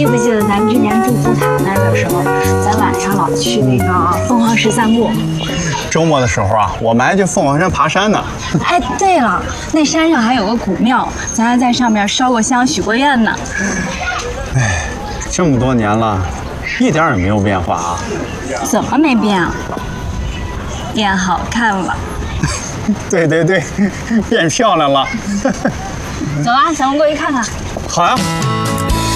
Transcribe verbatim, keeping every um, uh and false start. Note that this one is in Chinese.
记不记得咱之前住古塔那儿的时候，咱晚上老去那个凤凰石散步？ 周末的时候啊，我们还去凤凰山爬山呢。 哎，对了，那山上还有个古庙，咱还在上面烧过香、许过愿呢。 哎，这么多年了，一点也没有变化啊。 怎么没变啊？变好看了。 对对对，变漂亮了。 走啊，咱们过去看看。 好呀。